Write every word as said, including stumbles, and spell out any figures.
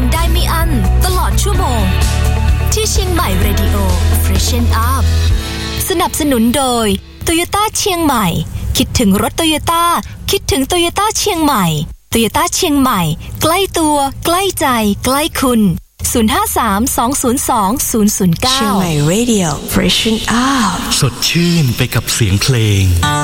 ได้ไม่อั้นตลอดชั่วโมงที่เชียงใหม่ Radio Freshen Up สนับสนุนโดย Toyota เชียงใหม่คิดถึงรถ Toyota คิดถึง Toyota เชียงใหม่ Toyota เชียงใหม่ใกล้ตัวใกล้ใจใกล้คุณศูนย์ ห้า สาม สอง ศูนย์ สอง ศูนย์ ศูนย์ เก้าเชียงใหม่ Radio Freshen Up สดชื่นไปกับเสียงเพลง